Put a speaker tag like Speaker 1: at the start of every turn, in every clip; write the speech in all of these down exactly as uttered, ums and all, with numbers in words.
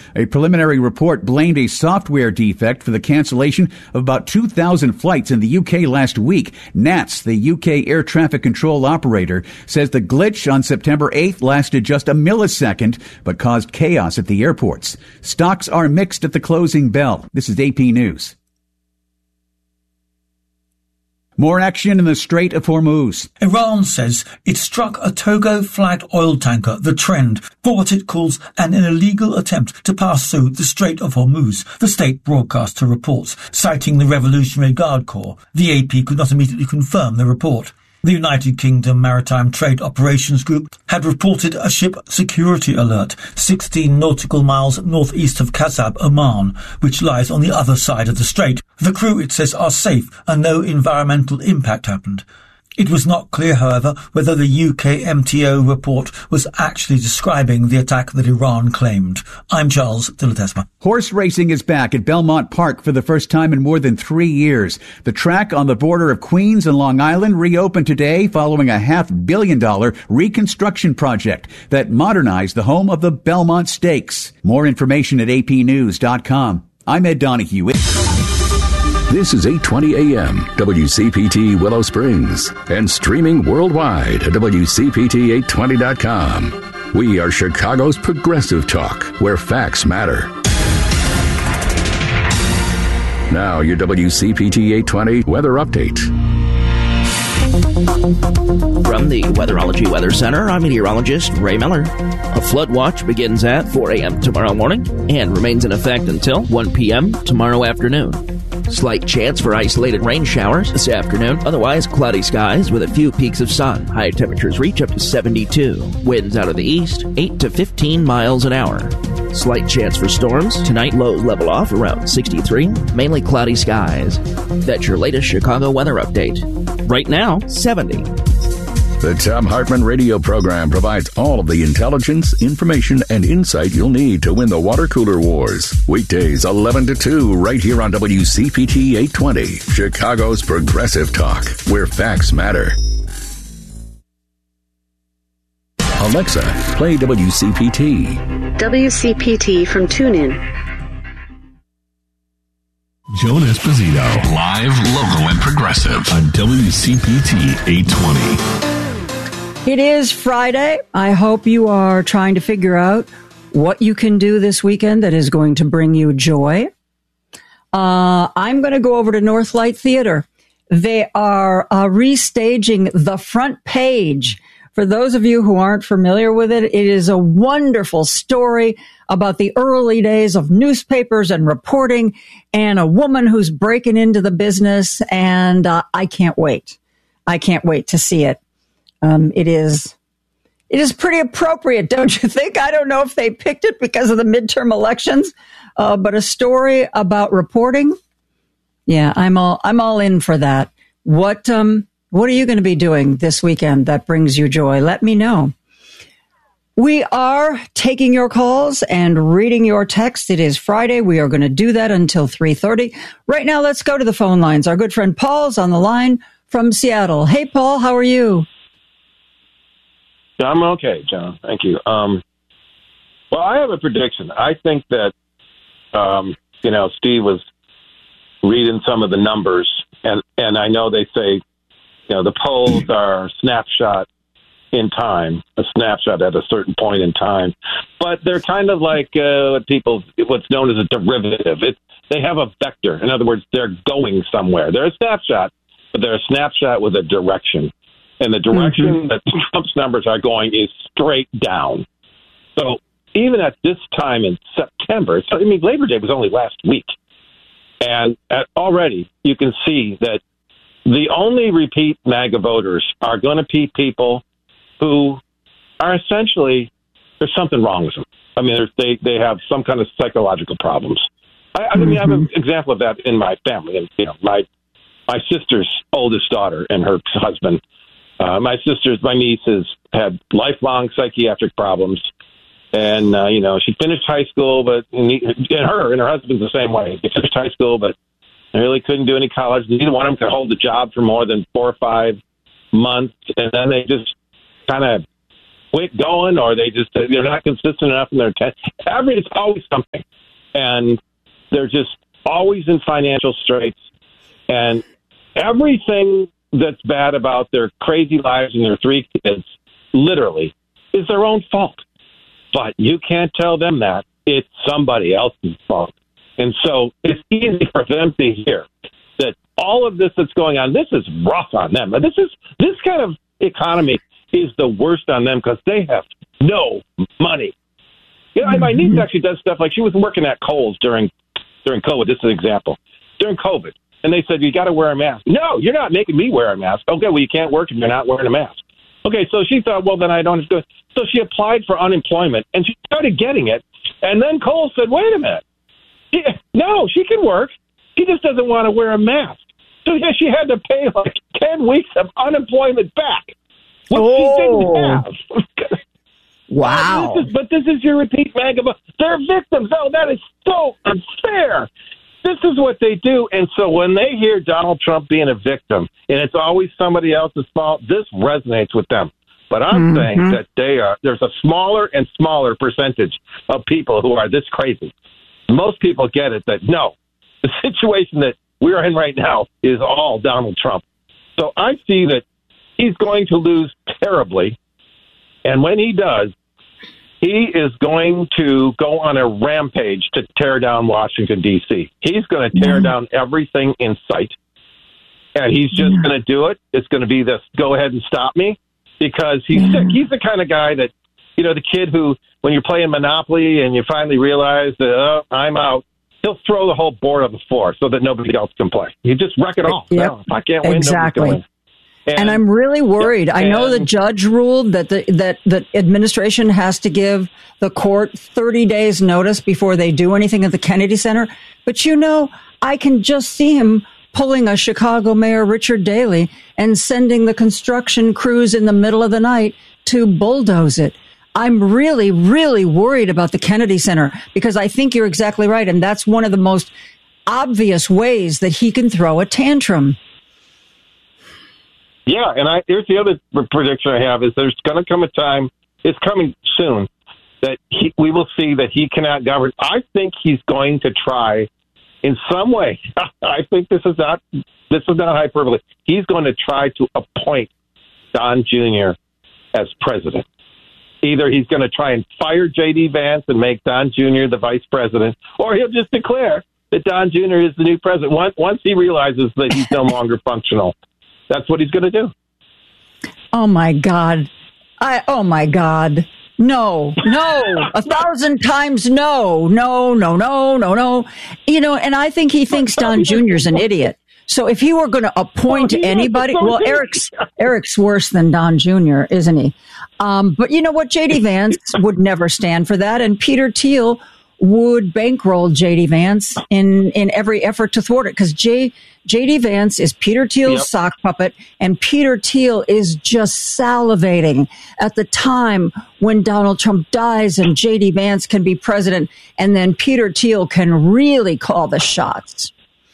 Speaker 1: A preliminary report blamed a software defect for the cancellation of about two thousand flights in the U K last week. N A T S, the U K air traffic control operator, says the glitch on September eighth lasted just a millisecond, but caused chaos at the airports. Stocks are mixed at the closing bell. This is A P News. More action in the Strait of Hormuz.
Speaker 2: Iran says it struck a Togo-flagged oil tanker, the Trend, for what it calls an illegal attempt to pass through the Strait of Hormuz, the state broadcaster reports, citing the Revolutionary Guard Corps. The A P could not immediately confirm the report. The United Kingdom Maritime Trade Operations Group had reported a ship security alert sixteen nautical miles northeast of Kasab, Oman, which lies on the other side of the strait. The crew, it says, are safe and no environmental impact happened. It was not clear, however, whether the U K M T O report was actually describing the attack that Iran claimed. I'm Charles de Ledesma.
Speaker 1: Horse racing is back at Belmont Park for the first time in more than three years. The track on the border of Queens and Long Island reopened today following a half billion dollar reconstruction project that modernized the home of the Belmont Stakes. More information at A P news dot com. I'm Ed Donahue.
Speaker 3: This is eight twenty A M, W C P T Willow Springs, and streaming worldwide at W C P T eight twenty dot com. We are Chicago's progressive talk, where facts matter. Now, your W C P T eight twenty weather update.
Speaker 4: From the Weatherology Weather Center, I'm meteorologist Ray Miller. A flood watch begins at four a.m. tomorrow morning and remains in effect until one p.m. tomorrow afternoon. Slight chance for isolated rain showers this afternoon. Otherwise, cloudy skies with a few peaks of sun. High temperatures reach up to seventy-two. Winds out of the east, eight to fifteen miles an hour. Slight chance for storms. Tonight, lows level off around sixty-three. Mainly cloudy skies. That's your latest Chicago weather update. Right now, seventy.
Speaker 3: The Thom Hartmann radio program provides all of the intelligence, information, and insight you'll need to win the water cooler wars. Weekdays eleven to two, right here on W C P T eight twenty, Chicago's progressive talk, where facts matter. Alexa, play W C P T.
Speaker 5: W C P T from TuneIn.
Speaker 6: Joan Esposito, live, local, and progressive on W C P T eight twenty.
Speaker 7: It is Friday. I hope you are trying to figure out what you can do this weekend that is going to bring you joy. Uh, I'm going to go over to Northlight Theater. They are uh, restaging The Front Page. For those of you who aren't familiar with it, it is a wonderful story about the early days of newspapers and reporting and a woman who's breaking into the business. And uh, I can't wait. I can't wait to see it. Um, it is, it is pretty appropriate, don't you think? I don't know if they picked it because of the midterm elections, uh, but a story about reporting. Yeah, I'm all, I'm all in for that. What, um, what are you going to be doing this weekend that brings you joy? Let me know. We are taking your calls and reading your text. It is Friday. We are going to do that until three thirty. Right now, let's go to the phone lines. Our good friend Paul's on the line from Seattle. Hey, Paul, how are you?
Speaker 8: I'm okay, John. Thank you. Um, well, I have a prediction. I think that, um, you know, Steve was reading some of the numbers, and, and I know they say, you know, the polls are a snapshot in time, a snapshot at a certain point in time, but they're kind of like uh, what people, what's known as a derivative. It, they have a vector. In other words, they're going somewhere. They're a snapshot, but they're a snapshot with a direction. And the direction mm-hmm. that Trump's numbers are going is straight down. So even at this time in September, so, I mean, Labor Day was only last week. And at, already you can see that the only repeat MAGA voters are going to be people who are essentially, there's something wrong with them. I mean, they, they have some kind of psychological problems. I, I mean, mm-hmm. I have an example of that in my family. And, you know, my, my sister's oldest daughter and her husband. Uh, my sister's, my niece has had lifelong psychiatric problems. And, uh, you know, she finished high school, but and her and her husband's the same way. They finished high school, but they really couldn't do any college. Neither one of them could hold the job for more than four or five months. And then they just kind of quit going, or they just they're not consistent enough in their test. Every it's always something, and they're just always in financial straits, and everything that's bad about their crazy lives and their three kids, literally, is their own fault. But you can't tell them that. It's somebody else's fault. And so it's easy for them to hear that all of this that's going on, this is rough on them. This is this kind of economy is the worst on them because they have no money. You know, my niece actually does stuff like she was working at Kohl's during during COVID. This is an example. During COVID. And they said, you got to wear a mask. No, you're not making me wear a mask. Okay, well, you can't work if you're not wearing a mask. Okay, so she thought, well, then I don't have to. So she applied for unemployment, and she started getting it. And then Cole said, wait a minute. She, no, she can work. She just doesn't want to wear a mask. So yeah, she had to pay like ten weeks of unemployment back, which oh. she didn't have.
Speaker 7: Wow.
Speaker 8: Uh, this is, but this is your repeat magma. They're victims. Oh, that is so unfair. This is what they do. And so when they hear Donald Trump being a victim, and it's always somebody else's fault, this resonates with them. But I'm mm-hmm. saying that they are. There's a smaller and smaller percentage of people who are this crazy. Most people get it that, no, the situation that we're in right now is all Donald Trump. So I see that he's going to lose terribly. And when he does, he is going to go on a rampage to tear down Washington, D C. He's going to tear mm-hmm. down everything in sight. And he's just yeah. going to do it. It's going to be this, go ahead and stop me, because he's yeah. sick. He's the kind of guy that, you know, the kid who, when you're playing Monopoly and you finally realize that, oh, I'm out, he'll throw the whole board on the floor so that nobody else can play. You just wreck it all.
Speaker 7: Yep.
Speaker 8: No, if I can't win,
Speaker 7: exactly.
Speaker 8: nobody can win. And,
Speaker 7: and I'm really worried.
Speaker 8: Yeah,
Speaker 7: I know the judge ruled that the that the administration has to give the court thirty days notice before they do anything at the Kennedy Center. But, you know, I can just see him pulling a Chicago Mayor Richard Daley and sending the construction crews in the middle of the night to bulldoze it. I'm really, really worried about the Kennedy Center, because I think you're exactly right. And that's one of the most obvious ways that he can throw a tantrum.
Speaker 8: Yeah, and I, here's the other prediction I have, is there's going to come a time, it's coming soon, that he, we will see that he cannot govern. I think he's going to try in some way. I think this is not this is not hyperbole. He's going to try to appoint Don Junior as president. Either he's going to try and fire J D Vance and make Don Junior the vice president, or he'll just declare that Don Junior is the new president once, once he realizes that he's no longer functional. That's what he's going to do.
Speaker 7: Oh, my God. I. Oh, my God. No, no, a thousand times no, no, no, no, no, no. You know, and I think he thinks Don Junior's an idiot. So if he were going to appoint well, anybody, well, Eric's Eric's worse than Don Junior, isn't he? Um, but you know what? J D Vance would never stand for that. And Peter Thiel would bankroll J D Vance in, in every effort to thwart it, because J, J.D. Vance is Peter Thiel's yep. sock puppet, and Peter Thiel is just salivating at the time when Donald Trump dies and J D. Vance can be president, and then Peter Thiel can really call the shots.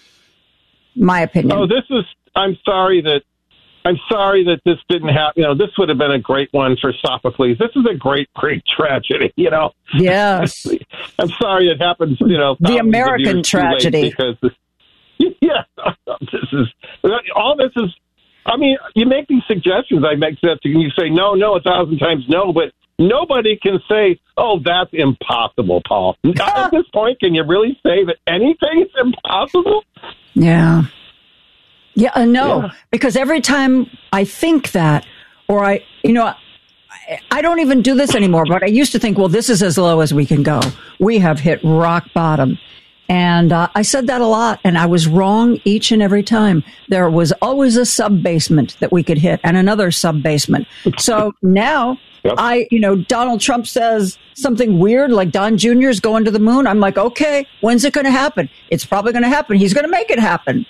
Speaker 7: My opinion.
Speaker 8: Oh, this is, I'm sorry that, I'm sorry that this didn't happen. You know, this would have been a great one for Sophocles. This is a great, great tragedy, you know?
Speaker 7: Yes.
Speaker 8: I'm sorry it happens, you know.
Speaker 7: The American tragedy.
Speaker 8: Because this, yeah, this is, all this is, I mean, you make these suggestions, I make that, you say no, no, a thousand times no, but nobody can say, oh, that's impossible, Paul. At this point, can you really say that anything is impossible?
Speaker 7: Yeah. Yeah, uh, no, yeah. Because every time I think that, or I, you know, I, I don't even do this anymore, but I used to think, well, this is as low as we can go. We have hit rock bottom. And uh, I said that a lot, and I was wrong each and every time. There was always a sub-basement that we could hit, and another sub-basement. So now, yep. I, you know, Donald Trump says something weird, like Don Junior's going to the moon. I'm like, okay, when's it going to happen? It's probably going to happen. He's going to make it happen.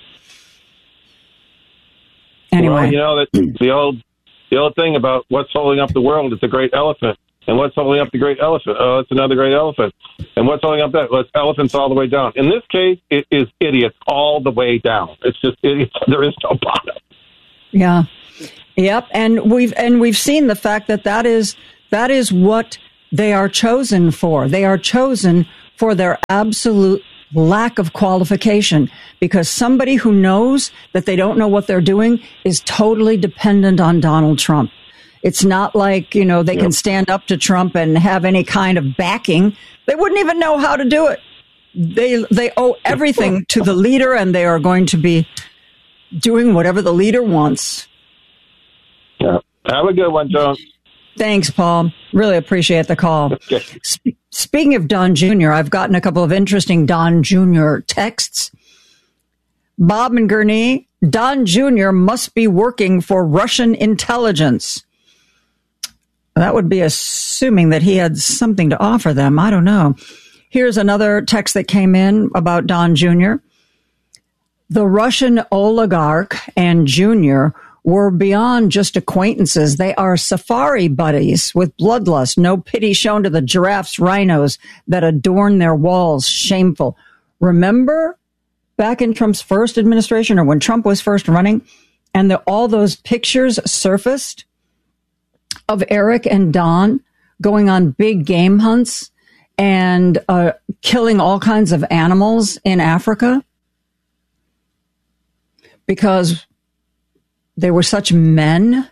Speaker 7: Anyway,
Speaker 8: well, you know, that the old the old thing about what's holding up the world is the great elephant. And what's holding up the great elephant? Oh, it's another great elephant. And what's holding up that? Well, it's elephants all the way down. In this case, it is idiots all the way down. It's just idiots. There is no bottom.
Speaker 7: Yeah. Yep. And we've and we've seen the fact that that is That is what they are chosen for. They are chosen for their absolute lack of qualification, because somebody who knows that they don't know what they're doing is totally dependent on Donald Trump. It's not like, you know, they yep. can stand up to Trump and have any kind of backing. They wouldn't even know how to do it. They they owe everything to the leader, and they are going to be doing whatever the leader wants.
Speaker 8: Yeah. Have a good one, John.
Speaker 7: Thanks, Paul. Really appreciate the call.
Speaker 8: Okay.
Speaker 7: Sp- speaking of Don Junior, I've gotten a couple of interesting Don Junior texts. Bob and Gurney, Don Junior must be working for Russian intelligence. That would be assuming that he had something to offer them. I don't know. Here's another text that came in about Don Junior The Russian oligarch and Junior were beyond just acquaintances. They are safari buddies with bloodlust, no pity shown to the giraffes, rhinos that adorn their walls. Shameful. Remember back in Trump's first administration, or when Trump was first running, and the, all those pictures surfaced of Eric and Don going on big game hunts and uh, killing all kinds of animals in Africa because they were such men.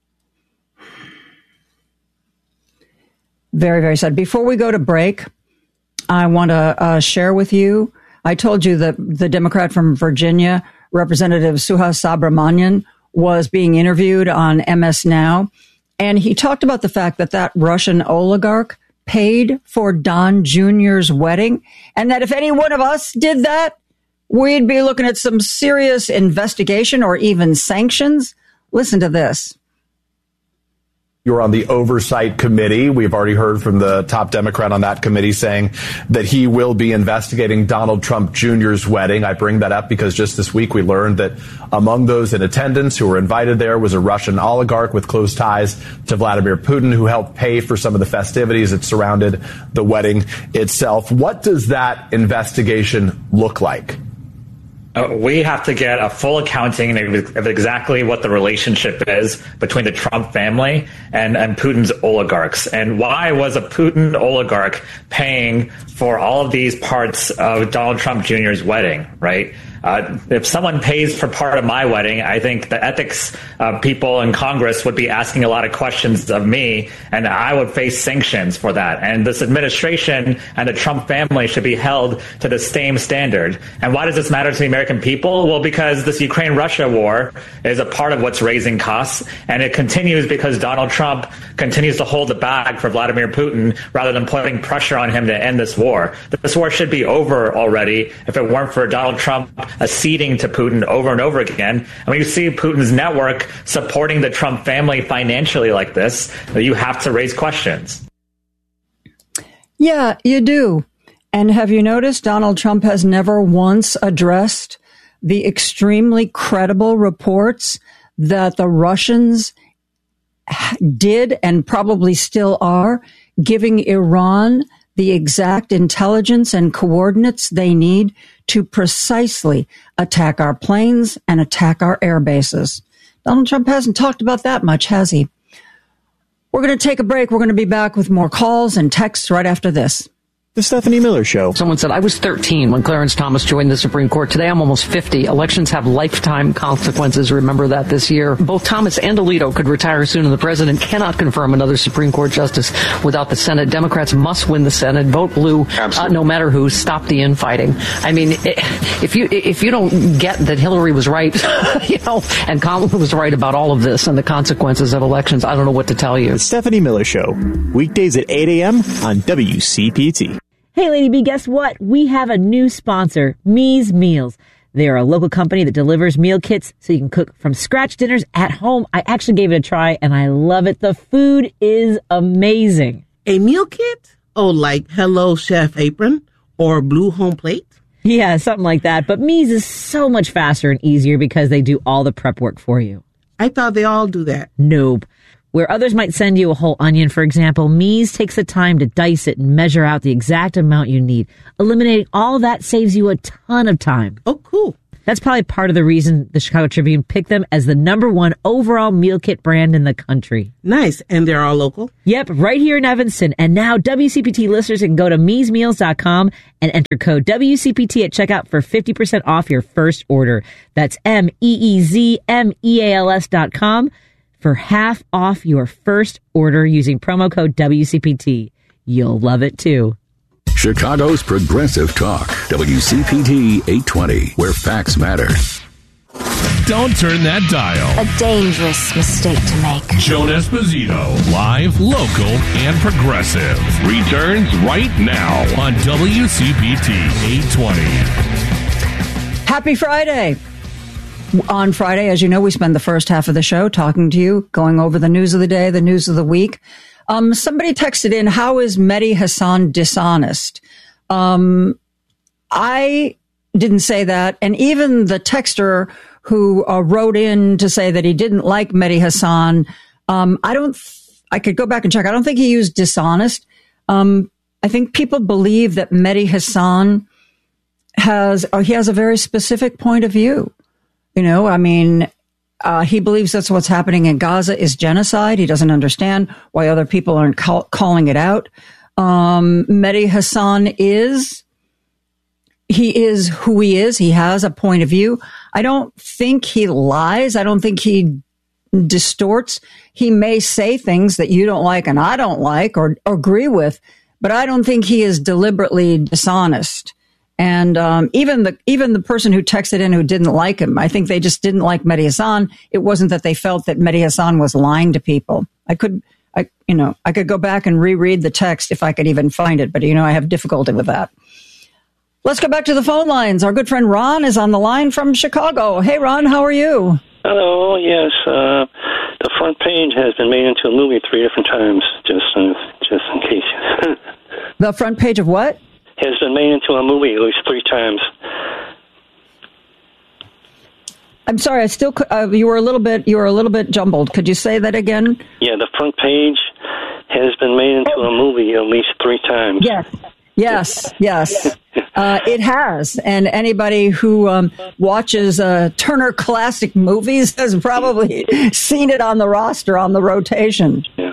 Speaker 7: Very, very sad. Before we go to break, I want to uh, share with you, I told you that the Democrat from Virginia, Representative Suhas Subramanian, was being interviewed on M S Now, and he talked about the fact that that Russian oligarch paid for Don Junior's wedding, and that if any one of us did that, we'd be looking at some serious investigation or even sanctions. Listen to this.
Speaker 9: You're on the oversight committee. We've already heard from the top Democrat on that committee saying that he will be investigating Donald Trump Junior's wedding. I bring that up because just this week we learned that among those in attendance who were invited there was a Russian oligarch with close ties to Vladimir Putin, who helped pay for some of the festivities that surrounded the wedding itself. What does that investigation look like?
Speaker 10: We have to get a full accounting of exactly what the relationship is between the Trump family and, and Putin's oligarchs. And why was a Putin oligarch paying for all of these parts of Donald Trump Junior's wedding, right? Uh, if someone pays for part of my wedding, I think the ethics uh, people in Congress would be asking a lot of questions of me, and I would face sanctions for that. And this administration and the Trump family should be held to the same standard. And why does this matter to the American people? Well, because this Ukraine-Russia war is a part of what's raising costs, and it continues because Donald Trump continues to hold the bag for Vladimir Putin rather than putting pressure on him to end this war. This war should be over already if it weren't for Donald Trump acceding to Putin over and over again. And when you see Putin's network supporting the Trump family financially like this, you have to raise questions.
Speaker 7: Yeah, you do. And have you noticed Donald Trump has never once addressed the extremely credible reports that the Russians did and probably still are giving Iran the exact intelligence and coordinates they need to precisely attack our planes and attack our air bases. Donald Trump hasn't talked about that much, has he? We're going to take a break. We're going to be back with more calls and texts right after this.
Speaker 11: The Stephanie Miller Show.
Speaker 12: Someone said, I was thirteen when Clarence Thomas joined the Supreme Court. Today I'm almost fifty. Elections have lifetime consequences. Remember that this year. Both Thomas and Alito could retire soon, and the president cannot confirm another Supreme Court justice without the Senate. Democrats must win the Senate. Vote blue, uh, no matter who. Stop the infighting. I mean, if you if you don't get that Hillary was right, you know, and Kamala was right about all of this and the consequences of elections, I don't know what to tell you.
Speaker 11: The Stephanie Miller Show. Weekdays at eight a.m. on W C P T.
Speaker 13: Hey, Lady B, guess what? We have a new sponsor, Me's Meals. They are a local company that delivers meal kits so you can cook from scratch dinners at home. I actually gave it a try, and I love it. The food is amazing.
Speaker 14: A meal kit? Oh, like Hello Chef Apron or Blue Home Plate?
Speaker 13: Yeah, something like that. But Me's is so much faster and easier because they do all the prep work for you.
Speaker 14: I thought they all do that.
Speaker 13: Nope. Where others might send you a whole onion, for example, Me's takes the time to dice it and measure out the exact amount you need. Eliminating all that saves you a ton of time.
Speaker 14: Oh, cool.
Speaker 13: That's probably part of the reason the Chicago Tribune picked them as the number one overall meal kit brand in the country.
Speaker 14: Nice. And they're all local?
Speaker 13: Yep, right here in Evanston. And now W C P T listeners can go to mees meals dot com and enter code W C P T at checkout for fifty percent off your first order. That's M E E Z M E A L S dot com for half off your first order using promo code W C P T. You'll love it too.
Speaker 3: Chicago's Progressive Talk, W C P T eight twenty, where facts matter.
Speaker 6: Don't turn that dial.
Speaker 15: A dangerous mistake to make.
Speaker 6: Joan Esposito, live, local, and progressive, returns right now on W C P T eight twenty.
Speaker 7: Happy Friday. On Friday, as you know, we spend the first half of the show talking to you, going over the news of the day, the news of the week. Um, somebody texted in, how is Mehdi Hasan dishonest? Um, I didn't say that. And even the texter who uh, wrote in to say that he didn't like Mehdi Hasan, um, I don't, th- I could go back and check. I don't think he used dishonest. Um, I think people believe that Mehdi Hasan has, or he has a very specific point of view. You know, I mean, Uh, he believes that's what's happening in Gaza is genocide. He doesn't understand why other people aren't call- calling it out. Um, Mehdi Hasan is, he is who he is. He has a point of view. I don't think he lies. I don't think he distorts. He may say things that you don't like and I don't like or, or agree with, but I don't think he is deliberately dishonest. And um, even the even the person who texted in who didn't like him, I think they just didn't like Mehdi Hasan. It wasn't that they felt that Mehdi Hasan was lying to people. I could, I you know, I could go back and reread the text if I could even find it, but you know, I have difficulty with that. Let's go back to the phone lines. Our good friend Ron is on the line from Chicago. Hey, Ron, how are you?
Speaker 16: Hello. Yes, uh, the front page has been made into a movie three different times. Just uh, just in case.
Speaker 7: The front page of what?
Speaker 16: Has been made into a movie at least three times.
Speaker 7: I'm sorry, I still uh, you were a little bit you were a little bit jumbled. Could you say that again?
Speaker 16: Yeah, the front page has been made into a movie at least three times.
Speaker 7: Yes, yes, yes. Uh, it has, and anybody who um, watches uh, Turner Classic Movies has probably seen it on the roster on the rotation.
Speaker 16: Yeah.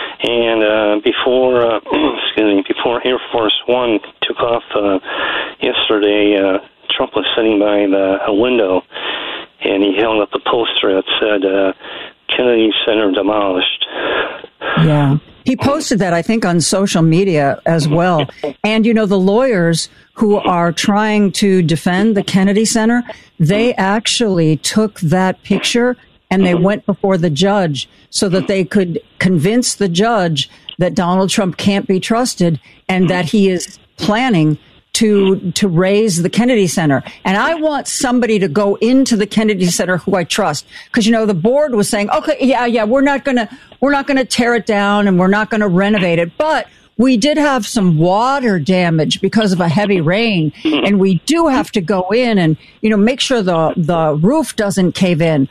Speaker 16: And uh, before, uh, excuse me, before Air Force One took off uh, yesterday, uh, Trump was sitting by the a window, and he held up the poster that said uh, "Kennedy Center demolished."
Speaker 7: Yeah, he posted that I think on social media as well. And you know, the lawyers who are trying to defend the Kennedy Center, they actually took that picture and they went before the judge so that they could convince the judge that Donald Trump can't be trusted and that he is planning to to raise the Kennedy Center. And I want somebody to go into the Kennedy Center who I trust, because you know the board was saying, okay, yeah, yeah, we're not gonna we're not gonna tear it down and we're not gonna renovate it, but we did have some water damage because of a heavy rain, and we do have to go in and you know make sure the the roof doesn't cave in.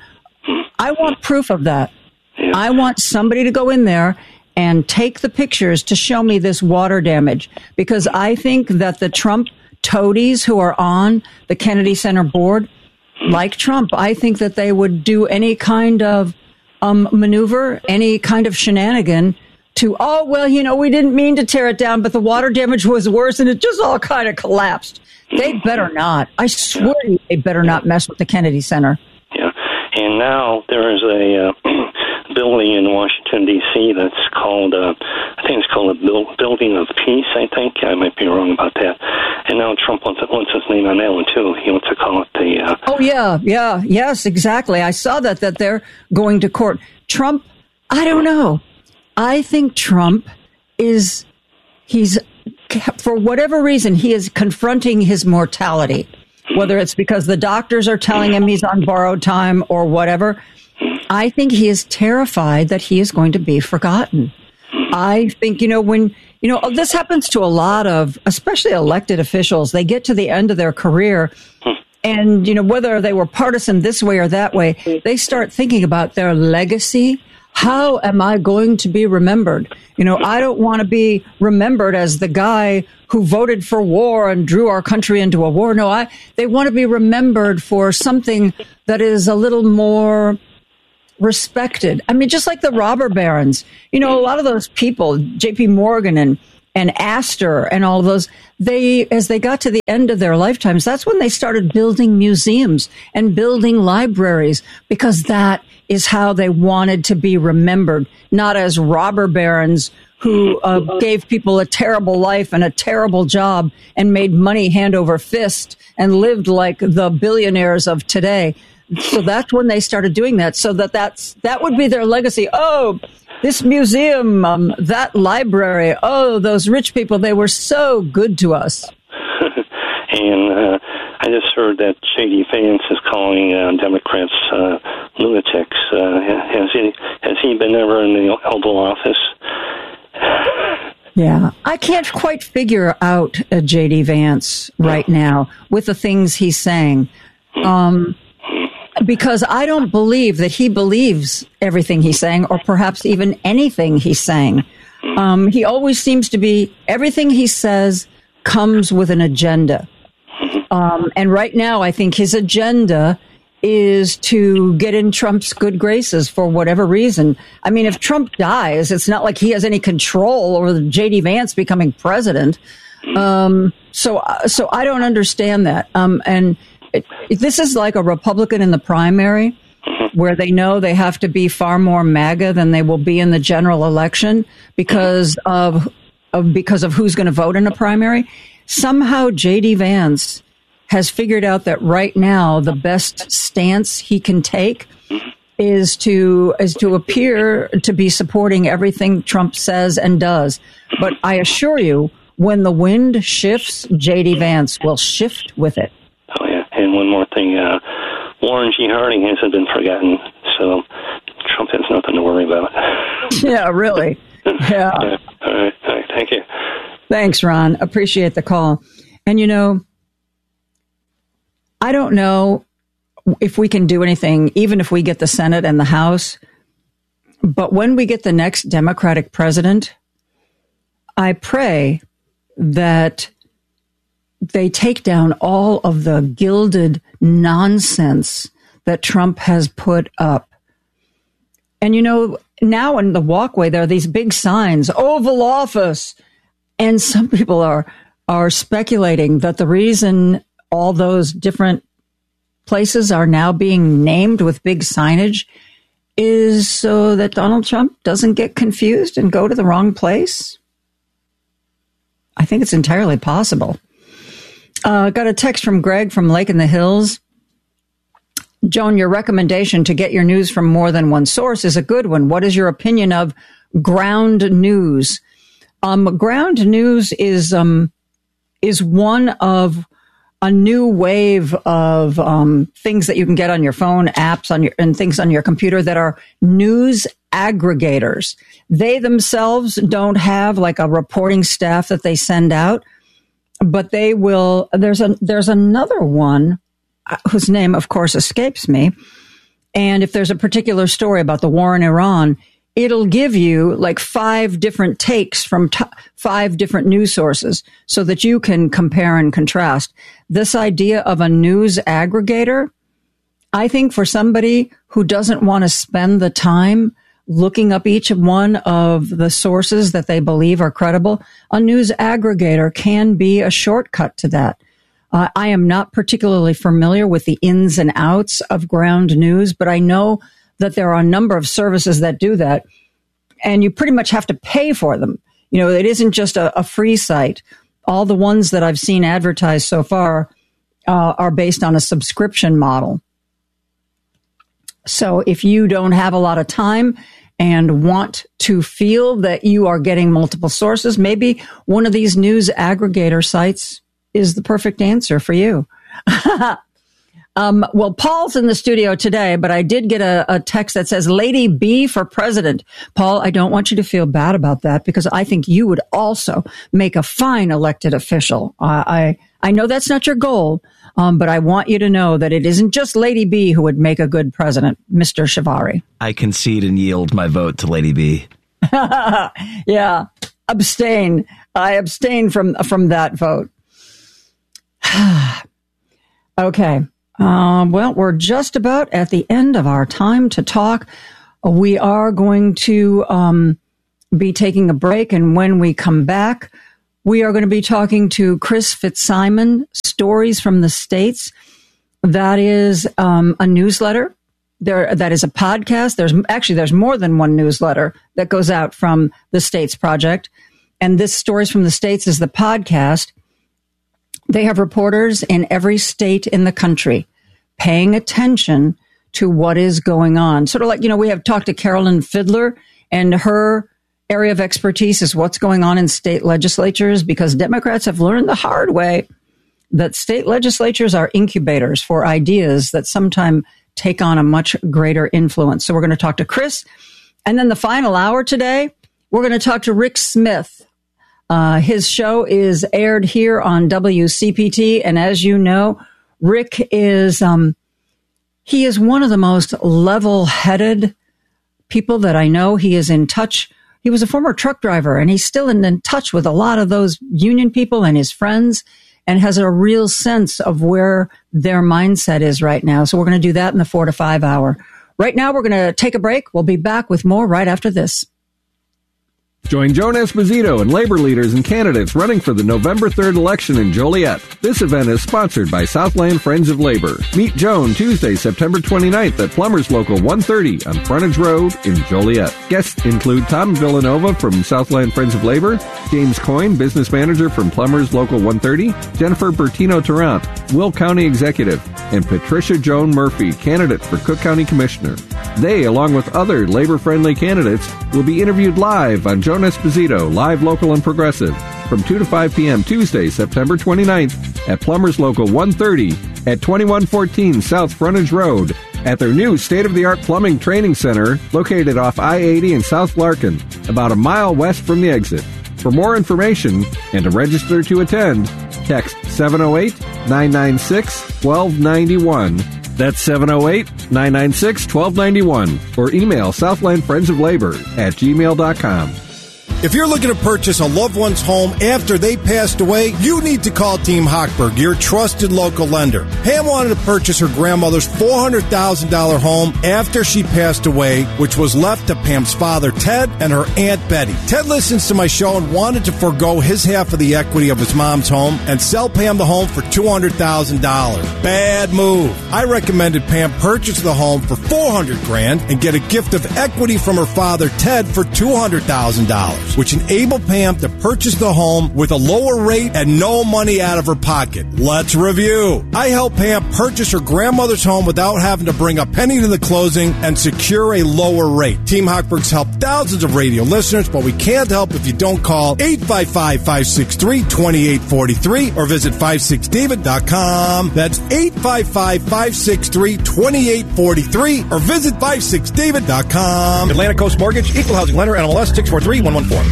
Speaker 7: I want proof of that. Yeah. I want somebody to go in there and take the pictures to show me this water damage, because I think that the Trump toadies who are on the Kennedy Center board, like Trump, I think that they would do any kind of um, maneuver, any kind of shenanigan to, oh, well, you know, we didn't mean to tear it down, but the water damage was worse and it just all kind of collapsed. They better not. I swear yeah. they better not mess with the Kennedy Center.
Speaker 16: Yeah. And now there is a uh, building in Washington, D C that's called, uh, I think it's called a Build- Building of Peace, I think. I might be wrong about that. And now Trump wants, wants his name on that one, too. He wants to call it the... Uh,
Speaker 7: oh, yeah, yeah, yes, exactly. I saw that, that they're going to court. Trump, I don't know. I think Trump is, he's, for whatever reason, he is confronting his mortality. Whether it's because the doctors are telling him he's on borrowed time or whatever, I think he is terrified that he is going to be forgotten. I think, you know, when, you know, this happens to a lot of, especially elected officials, they get to the end of their career and, you know, whether they were partisan this way or that way, they start thinking about their legacy How am I going to be remembered? You know, I don't want to be remembered as the guy who voted for war and drew our country into a war. No, I, they want to be remembered for something that is a little more respected. I mean, just like the robber barons, you know, a lot of those people, J P Morgan and, and Astor and all of those, they, as they got to the end of their lifetimes, that's when they started building museums and building libraries, because that is how they wanted to be remembered, not as robber barons who uh, gave people a terrible life and a terrible job and made money hand over fist and lived like the billionaires of today. So that's when they started doing that. So that that's, that would be their legacy. Oh, this museum, um, that library. Oh, those rich people, they were so good to us.
Speaker 16: and uh, I just heard that J D Vance is calling uh, Democrats uh, lunatics. Uh, has he has he been ever in the Oval Office?
Speaker 7: Yeah, I can't quite figure out uh, J D Vance right now with the things he's saying. Um, Because I don't believe that he believes everything he's saying, or perhaps even anything he's saying. Um, he always seems to be, everything he says comes with an agenda. Um, and right now, I think his agenda is to get in Trump's good graces for whatever reason. I mean, if Trump dies, it's not like he has any control over J D Vance becoming president. Um, so, so I don't understand that. Um, and It, it, this is like a Republican in the primary, where they know they have to be far more MAGA than they will be in the general election because of, of because of who's going to vote in a primary. Somehow J D Vance has figured out that right now the best stance he can take is to is to appear to be supporting everything Trump says and does. But I assure you, when the wind shifts, J D Vance will shift with it.
Speaker 16: Oh, yeah. And one more thing, uh, Warren G. Harding hasn't been forgotten, so Trump has nothing to worry about.
Speaker 7: Yeah, really. Yeah.
Speaker 16: All right. All right. All right. Thank you.
Speaker 7: Thanks, Ron. Appreciate the call. And, you know, I don't know if we can do anything, even if we get the Senate and the House, but when we get the next Democratic president, I pray that they take down all of the gilded nonsense that Trump has put up. And, you know, now in the walkway, there are these big signs, Oval Office. And some people are, are speculating that the reason all those different places are now being named with big signage is so that Donald Trump doesn't get confused and go to the wrong place. I think it's entirely possible. Uh, got a text from Greg from Lake in the Hills. Joan, your recommendation to get your news from more than one source is a good one. What is your opinion of ground news? Um, ground news is um, is one of a new wave of um, things that you can get on your phone, apps on your and things on your computer that are news aggregators. They themselves don't have like a reporting staff that they send out, but they will. There's a there's another one whose name, of course, escapes me. And if there's a particular story about the war in Iran, it'll give you like five different takes from t- five different news sources so that you can compare and contrast. This idea of a news aggregator, I think for somebody who doesn't want to spend the time looking up each one of the sources that they believe are credible, a news aggregator can be a shortcut to that. Uh, I am not particularly familiar with the ins and outs of ground news, but I know that there are a number of services that do that, and you pretty much have to pay for them. You know, it isn't just a, a free site. All the ones that I've seen advertised so far uh, are based on a subscription model. So if you don't have a lot of time and want to feel that you are getting multiple sources, maybe one of these news aggregator sites is the perfect answer for you. um, well, Paul's in the studio today, but I did get a, a text that says, Lady B for president. Paul, I don't want you to feel bad about that because I think you would also make a fine elected official. Uh, I, I know that's not your goal, Um, but I want you to know that it isn't just Lady B who would make a good president, Mister Shivari.
Speaker 17: I concede and yield my vote to Lady B.
Speaker 7: Yeah, abstain. I abstain from from that vote. Okay. Um, well, we're just about at the end of our time to talk. We are going to um, be taking a break, and when we come back, we are going to be talking to Chris Fitzsimon, Stories from the States. That is um, a newsletter. There, that is a podcast. There's actually there's more than one newsletter that goes out from the States Project, and this Stories from the States is the podcast. They have reporters in every state in the country paying attention to what is going on. Sort of like, you know, we have talked to Carolyn Fiddler, and her area of expertise is what's going on in state legislatures, because Democrats have learned the hard way that state legislatures are incubators for ideas that sometimes take on a much greater influence. So we're going to talk to Chris. And then the final hour today, we're going to talk to Rick Smith. Uh, his show is aired here on W C P T. And as you know, Rick is, um, he is one of the most level-headed people that I know. He is in touch. He was a former truck driver, and he's still in, in touch with a lot of those union people and his friends, and has a real sense of where their mindset is right now. So we're going to do that in the four to five hour. Right now, we're going to take a break. We'll be back with more right after this.
Speaker 18: Join Joan Esposito and labor leaders and candidates running for the November third election in Joliet. This event is sponsored by Southland Friends of Labor. Meet Joan Tuesday, September twenty-ninth at Plumbers Local one thirty on Frontage Road in Joliet. Guests include Tom Villanova from Southland Friends of Labor, James Coyne, business manager from Plumbers Local one thirty, Jennifer Bertino-Tarrant, Will County Executive, and Patricia Joan Murphy, candidate for Cook County Commissioner. They, along with other labor-friendly candidates, will be interviewed live on Joan Esposito, Live, Local, and Progressive, from two to five p.m. Tuesday, September twenty-ninth at Plumbers Local one thirty at twenty-one fourteen South Frontage Road at their new state-of-the-art plumbing training center located off I eighty in South Larkin, about a mile west from the exit. For more information and to register to attend, text seven oh eight, nine nine six, one two nine one. That's seven oh eight, nine nine six, one two nine one, or email Southland Friends of Labor at gmail dot com.
Speaker 19: If you're looking to purchase a loved one's home after they passed away, you need to call Team Hochberg, your trusted local lender. Pam wanted to purchase her grandmother's four hundred thousand dollars home after she passed away, which was left to Pam's father, Ted, and her Aunt Betty. Ted listens to my show and wanted to forego his half of the equity of his mom's home and sell Pam the home for two hundred thousand dollars. Bad move. I recommended Pam purchase the home for four hundred grand and get a gift of equity from her father, Ted, for two hundred thousand dollars. Which enabled Pam to purchase the home with a lower rate and no money out of her pocket. Let's review. I helped Pam purchase her grandmother's home without having to bring a penny to the closing and secure a lower rate. Team Hochberg's helped thousands of radio listeners, but we can't help if you don't call eight five five, five six three, two eight four three or visit five six david dot com. That's eight five five, five six three, two eight four three or visit five six david dot com.
Speaker 20: Atlantic Coast Mortgage, Equal Housing Lender, N M L S six four three one one four.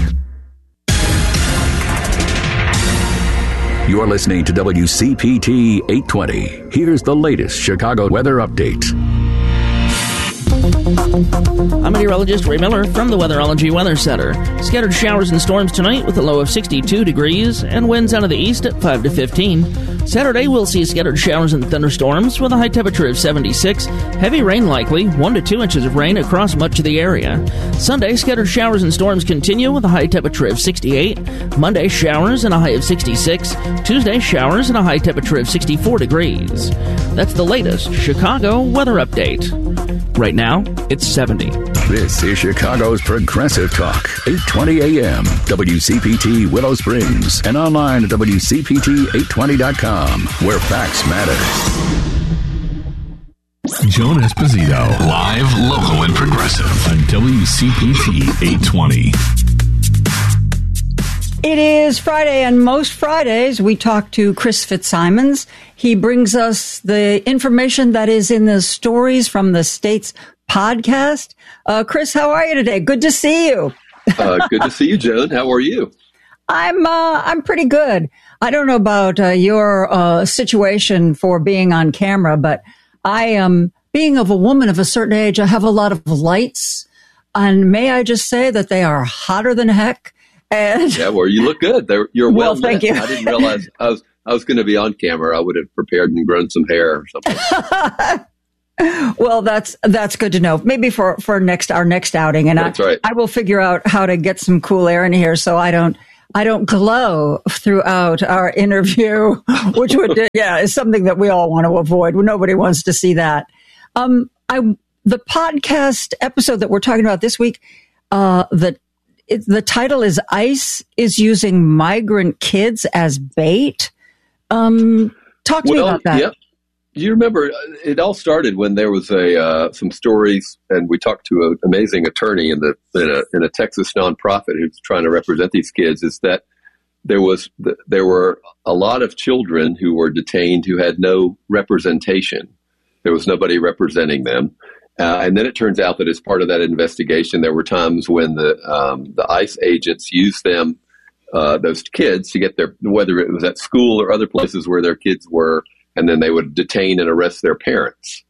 Speaker 3: You're listening to W C P T eight twenty. Here's the latest Chicago weather update.
Speaker 4: I'm meteorologist Ray Miller from the Weatherology Weather Center. Scattered showers and storms tonight with a low of sixty-two degrees and winds out of the east at five to fifteen. Saturday, we'll see scattered showers and thunderstorms with a high temperature of seventy-six. Heavy rain likely, one to two inches of rain across much of the area. Sunday, scattered showers and storms continue with a high temperature of sixty-eight. Monday, showers and a high of sixty-six. Tuesday, showers and a high temperature of sixty-four degrees. That's the latest Chicago weather update. Right now, it's seventy.
Speaker 3: This is Chicago's Progressive Talk, eight twenty a.m. W C P T Willow Springs, and online at W C P T eight twenty dot com, where facts matter.
Speaker 6: Joan Esposito, live, local, and progressive on W C P T eight twenty.
Speaker 7: It is Friday, and most Fridays we talk to Chris Fitzsimons. He brings us the information that is in the Stories from the States podcast. Uh, Chris, how are you today? Good to see you.
Speaker 21: uh, good to see you, Joan. How are you?
Speaker 7: I'm uh, I'm pretty good. I don't know about uh, your uh, situation for being on camera, but I am being of a woman of a certain age. I have a lot of lights, and may I just say that they are hotter than heck. And
Speaker 21: yeah, well, you look good. They're, you're well.
Speaker 7: Well, thank
Speaker 21: lit.
Speaker 7: you.
Speaker 21: I didn't realize I was I was going to be on camera. I would have prepared and grown some hair or something.
Speaker 7: Well, that's that's good to know. Maybe for for next our next outing, and
Speaker 21: That's
Speaker 7: I
Speaker 21: right.
Speaker 7: I will figure out how to get some cool air in here so I don't I don't glow throughout our interview, which would yeah is something that we all want to avoid. Nobody wants to see that. Um, I the podcast episode that we're talking about this week, uh, the it, the title is "ICE is using migrant kids as bait." Um, talk to
Speaker 21: well,
Speaker 7: me about that.
Speaker 21: Yeah. You remember, it all started when there was a uh, some stories, and we talked to an amazing attorney in the in a, in a Texas nonprofit who's trying to represent these kids. Is that there was there were a lot of children who were detained who had no representation. There was nobody representing them, uh, and then it turns out that as part of that investigation, there were times when the um, the ICE agents used them, uh, those kids, to get their whether it was at school or other places where their kids were. And then they would detain and arrest their parents.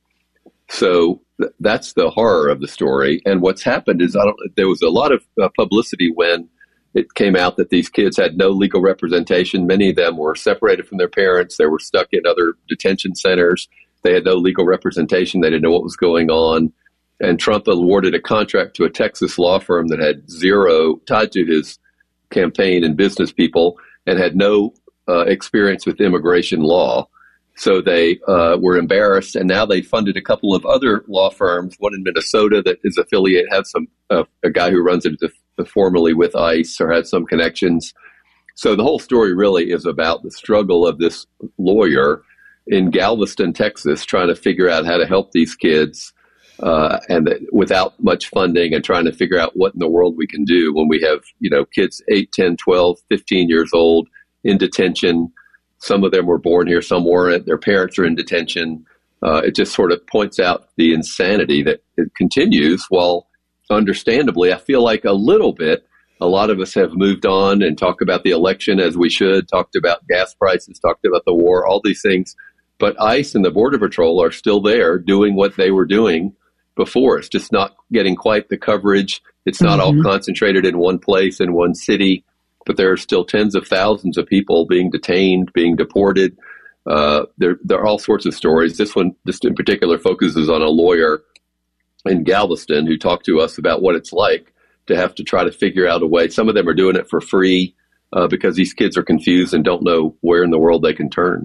Speaker 21: So th- that's the horror of the story. And what's happened is I don't, there was a lot of uh, publicity when it came out that these kids had no legal representation. Many of them were separated from their parents. They were stuck in other detention centers. They had no legal representation. They didn't know what was going on. And Trump awarded a contract to a Texas law firm that had zero tied to his campaign and business people and had no uh, experience with immigration law. So they uh, were embarrassed, and now they funded a couple of other law firms, one in Minnesota that is affiliated, has some uh, a guy who runs it uh, formerly with ICE or has some connections. So the whole story really is about the struggle of this lawyer in Galveston, Texas, trying to figure out how to help these kids uh, and that without much funding, and trying to figure out what in the world we can do when we have, you know, kids eight, ten, twelve, fifteen years old in detention. Some of them were born here, some weren't. Their parents are in detention. Uh, it just sort of points out the insanity that it continues, while understandably, I feel like a little bit, a lot of us have moved on and talked about the election as we should, talked about gas prices, talked about the war, all these things. But ICE and the Border Patrol are still there doing what they were doing before. It's just not getting quite the coverage. It's not mm-hmm. all concentrated in one place, in one city. But there are still tens of thousands of people being detained, being deported. Uh, there, there are all sorts of stories. This one, just in particular, focuses on a lawyer in Galveston who talked to us about what it's like to have to try to figure out a way. Some of them are doing it for free uh, because these kids are confused and don't know where in the world they can turn.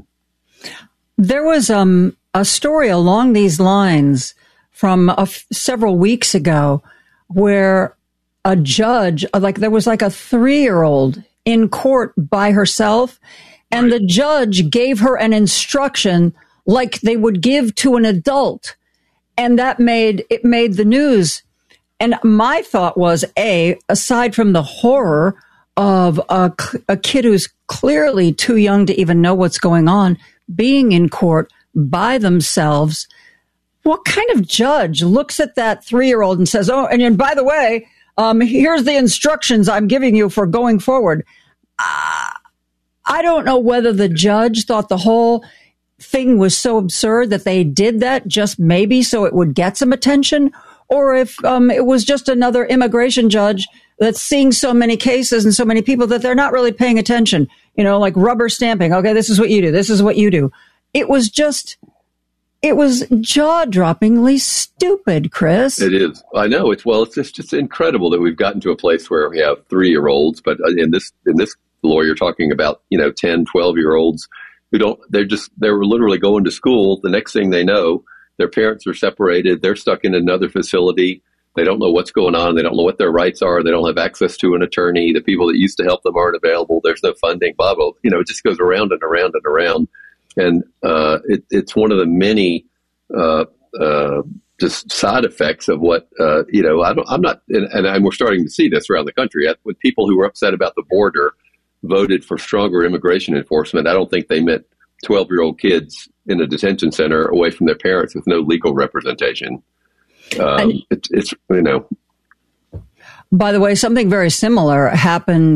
Speaker 7: There was um, a story along these lines from a f- several weeks ago where a judge, like there was like a three-year-old in court by herself, and right. the judge gave her an instruction like they would give to an adult. And that made, it made the news. And my thought was, A, aside from the horror of a, a kid who's clearly too young to even know what's going on, being in court by themselves, what kind of judge looks at that three-year-old and says, oh, and, and by the way, Um, here's the instructions I'm giving you for going forward. Uh, I don't know whether the judge thought the whole thing was so absurd that they did that just maybe so it would get some attention, or if um, it was just another immigration judge that's seeing so many cases and so many people that they're not really paying attention, you know, like rubber stamping. Okay, this is what you do. This is what you do. It was just... It was jaw-droppingly stupid, Chris.
Speaker 21: It is. I know. It's well. It's just, just incredible that we've gotten to a place where we have three-year-olds, but in this in this lawyer talking about, you know, ten, twelve-year-olds who don't. They're just they were literally going to school. The next thing they know, their parents are separated. They're stuck in another facility. They don't know what's going on. They don't know what their rights are. They don't have access to an attorney. The people that used to help them aren't available. There's no funding. Blah blah. You know, it just goes around and around and around. And uh, it, it's one of the many uh, uh, just side effects of what, uh, you know, I don't, I'm not, and, and we're starting to see this around the country. With people who were upset about the border voted for stronger immigration enforcement. I don't think they meant twelve-year-old kids in a detention center away from their parents with no legal representation. Um, it, it's, you know.
Speaker 7: By the way, something very similar happened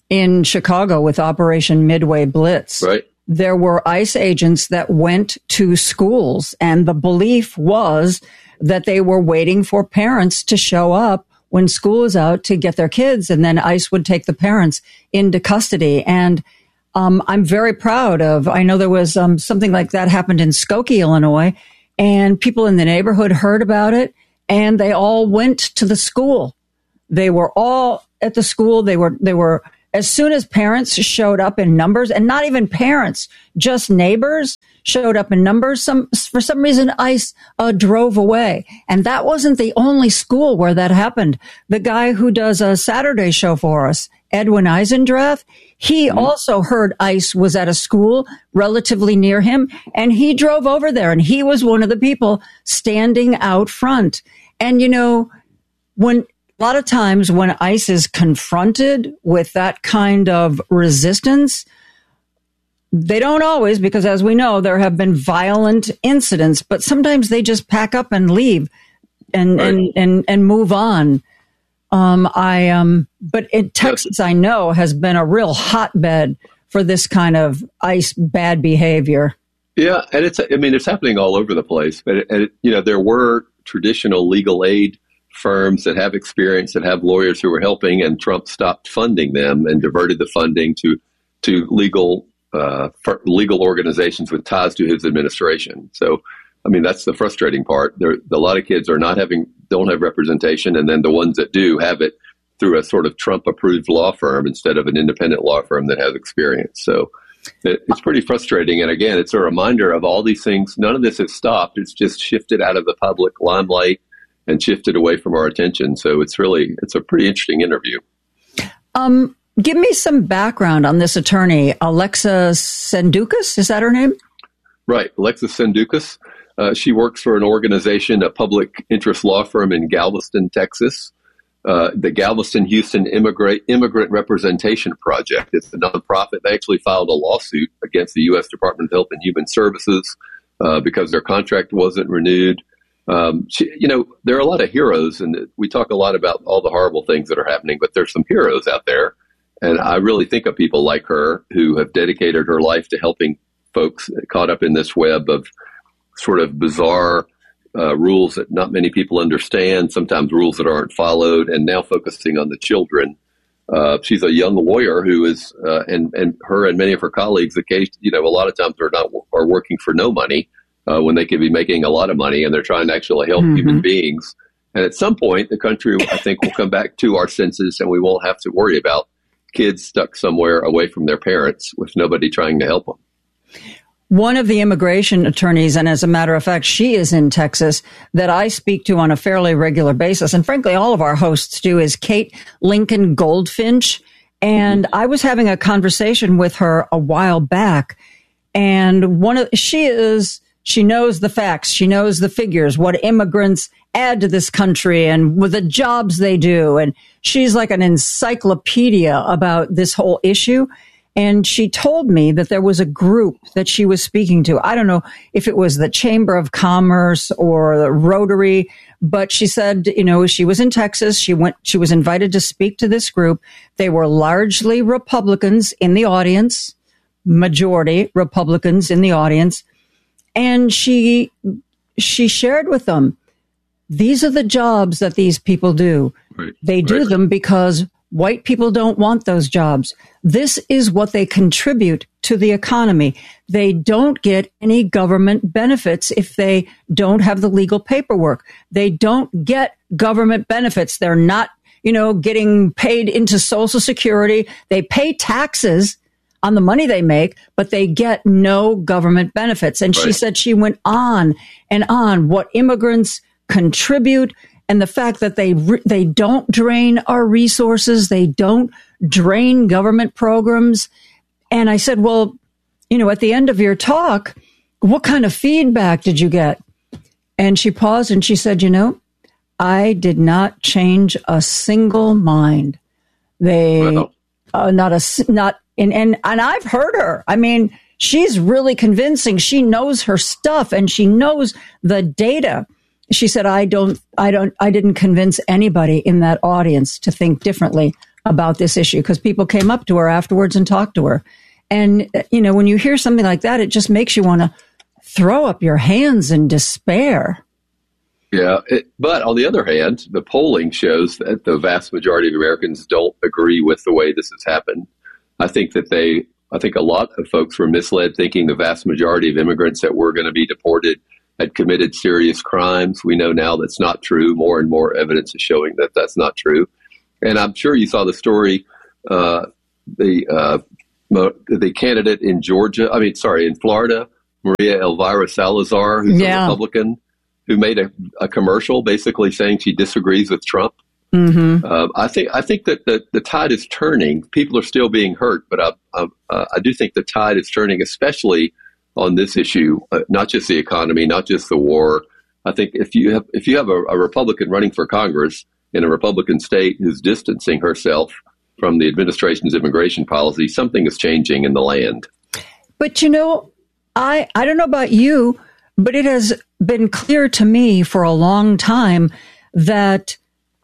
Speaker 7: in Chicago with Operation Midway Blitz.
Speaker 21: Right.
Speaker 7: There were ICE agents that went to schools, and the belief was that they were waiting for parents to show up when school is out to get their kids, and then ICE would take the parents into custody. And um, I'm very proud of, I know there was um, something like that happened in Skokie, Illinois, and people in the neighborhood heard about it, and they all went to the school. They were all at the school. They were, they were, as soon as parents showed up in numbers, and not even parents, just neighbors showed up in numbers, some, for some reason, ICE uh, drove away. And that wasn't the only school where that happened. The guy who does a Saturday show for us, Edwin Eisendrath, he mm-hmm. also heard ICE was at a school relatively near him, and he drove over there, and he was one of the people standing out front. And, you know, when a lot of times when ICE is confronted with that kind of resistance, they don't always, because as we know, there have been violent incidents, but sometimes they just pack up and leave and, right. and, and, and move on. Um, I, um, but in Texas, I know, has been a real hotbed for this kind of ICE bad behavior.
Speaker 21: Yeah. And it's, I mean, it's happening all over the place, but, it, it, you know, there were traditional legal aid firms that have experience, that have lawyers who were helping, and Trump stopped funding them and diverted the funding to to legal uh, legal organizations with ties to his administration. So, I mean, that's the frustrating part. There, a lot of kids are not having, don't have representation, and then the ones that do have it through a sort of Trump-approved law firm instead of an independent law firm that has experience. So, it, it's pretty frustrating. And again, it's a reminder of all these things. None of this has stopped. It's just shifted out of the public limelight and shifted away from our attention. So it's really, it's a pretty interesting interview.
Speaker 7: Um, give me some background on this attorney, Alexa Sendoukas. Is that her name?
Speaker 21: Right. Alexa Sendoukas. Uh, she works for an organization, a public interest law firm in Galveston, Texas. Uh, the Galveston Houston Immigrant, Immigrant Representation Project. It's a nonprofit. They actually filed a lawsuit against the U S Department of Health and Human Services uh, because their contract wasn't renewed. Um, she, you know, there are a lot of heroes, and we talk a lot about all the horrible things that are happening, but there's some heroes out there. And I really think of people like her who have dedicated her life to helping folks caught up in this web of sort of bizarre uh, rules that not many people understand, sometimes rules that aren't followed, and now focusing on the children. Uh, she's a young lawyer who is, uh, and, and her and many of her colleagues, occasionally, you know, a lot of times are not, are working for no money. Uh, when they could be making a lot of money, and they're trying to actually help mm-hmm. human beings. And at some point, the country, I think, will come back to our senses, and we won't have to worry about kids stuck somewhere away from their parents with nobody trying to help them.
Speaker 7: One of the immigration attorneys, and as a matter of fact, she is in Texas, that I speak to on a fairly regular basis, and frankly, all of our hosts do, is Kate Lincoln Goldfinch. And mm-hmm. I was having a conversation with her a while back, and one of she is... She knows the facts. She knows the figures, what immigrants add to this country and with the jobs they do. And she's like an encyclopedia about this whole issue. And she told me that there was a group that she was speaking to. I don't know if it was the Chamber of Commerce or the Rotary, but she said, you know, she was in Texas. She went, she was invited to speak to this group. They were largely Republicans in the audience, majority Republicans in the audience. And she she shared with them, these are the jobs that these people do. Right. They do right. them because white people don't want those jobs. This is what they contribute to the economy. They don't get any government benefits if they don't have the legal paperwork. They don't get government benefits. They're not, you know, getting paid into Social Security. They pay taxes on the money they make, but they get no government benefits. And right. she said she went on and on what immigrants contribute and the fact that they re- they don't drain our resources, they don't drain government programs. And I said, well, you know, at the end of your talk, what kind of feedback did you get? And she paused and she said, you know, I did not change a single mind. They, wow. uh, not a, not, and, and, and I've heard her. I mean, she's really convincing. She knows her stuff and she knows the data. She said, I don't, I don't, I didn't convince anybody in that audience to think differently about this issue because people came up to her afterwards and talked to her. And, you know, when you hear something like that, it just makes you want to throw up your hands in despair.
Speaker 21: Yeah, it, but on the other hand, the polling shows that the vast majority of Americans don't agree with the way this has happened. I think that they, I think a lot of folks were misled thinking the vast majority of immigrants that were going to be deported had committed serious crimes. We know now that's not true. More and more evidence is showing that that's not true. And I'm sure you saw the story, uh, the uh, the candidate in Georgia, I mean, sorry, in Florida, Maria Elvira Salazar, who's yeah. a Republican, who made a, a commercial basically saying she disagrees with Trump.
Speaker 7: Mm-hmm.
Speaker 21: Uh, I think I think that the, the tide is turning. People are still being hurt, but I, I, uh, I do think the tide is turning, especially on this issue, uh, not just the economy, not just the war. I think if you have if you have a, a Republican running for Congress in a Republican state who's distancing herself from the administration's immigration policy, something is changing in the land.
Speaker 7: But, you know, I, I don't know about you, but it has been clear to me for a long time that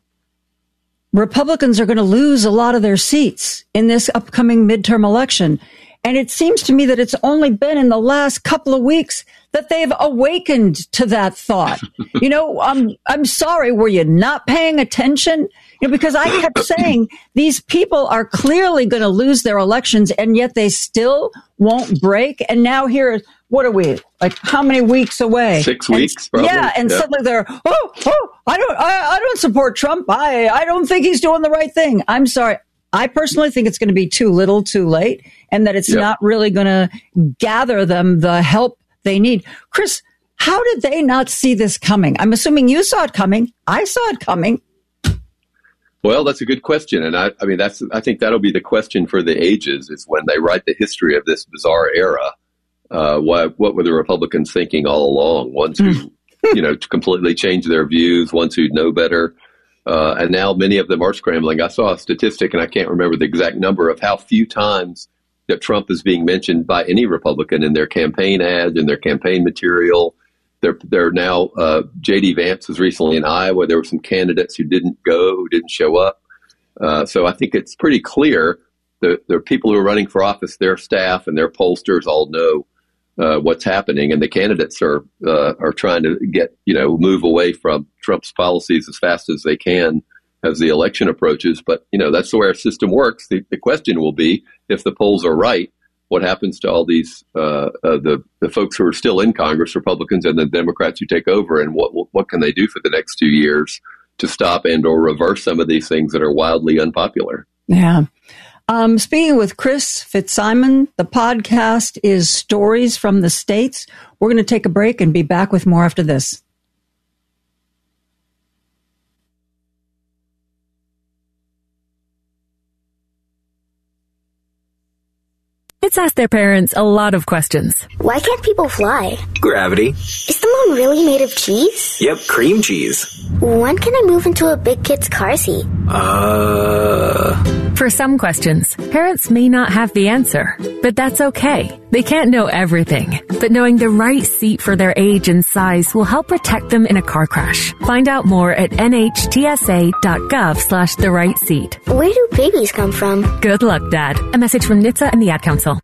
Speaker 7: Republicans are going to lose a lot of their seats in this upcoming midterm election. And it seems to me that it's only been in the last couple of weeks that they've awakened to that thought. You know, I'm, I'm sorry, were you not paying attention? You know, because I kept saying these people are clearly going to lose their elections and yet they still won't break. And now here, what are we, like how many weeks away?
Speaker 21: Six
Speaker 7: and,
Speaker 21: weeks, probably.
Speaker 7: Yeah, and yeah. suddenly they're, oh, oh, I don't, I, I don't support Trump. I, I don't think he's doing the right thing. I'm sorry. I personally think it's going to be too little, too late, and that it's yep. not really going to gather them the help they need. Chris, how did they not see this coming? I'm assuming you saw it coming. I saw it coming.
Speaker 21: Well, that's a good question. And I, I mean, that's, I think that'll be the question for the ages is when they write the history of this bizarre era. Uh, what, what were the Republicans thinking all along? Ones who, you know, completely changed their views, ones who know better. Uh, and now many of them are scrambling. I saw a statistic, and I can't remember the exact number of how few times that Trump is being mentioned by any Republican in their campaign ads, in their campaign material. They're, they're now, uh, J D Vance was recently in Iowa. There were some candidates who didn't go, who didn't show up. Uh, so I think it's pretty clear that the people who are running for office, their staff and their pollsters all know uh, what's happening, and the candidates are uh, are trying to get, you know, move away from Trump's policies as fast as they can as the election approaches. But, you know, that's the way our system works. The, the question will be, if the polls are right, what happens to all these, uh, uh, the, the folks who are still in Congress, Republicans and the Democrats who take over, and what what can they do for the next two years to stop and or reverse some of these things that are wildly unpopular?
Speaker 7: Yeah. Um, speaking with Chris Fitzsimon, the podcast is Stories from the States. We're going to take a break and be back with more after this.
Speaker 2: Kids ask their parents a lot of questions.
Speaker 22: Why can't people fly?
Speaker 23: Gravity.
Speaker 22: Is the moon really made of cheese?
Speaker 23: Yep, cream cheese.
Speaker 22: When can I move into a big kid's car seat?
Speaker 23: Uh...
Speaker 2: For some questions, parents may not have the answer, but that's okay. They can't know everything, but knowing the right seat for their age and size will help protect them in a car crash. Find out more at nhtsa.gov slash the right seat.
Speaker 22: Where do babies come from?
Speaker 2: Good luck, Dad. A message from N H T S A and the Ad Council.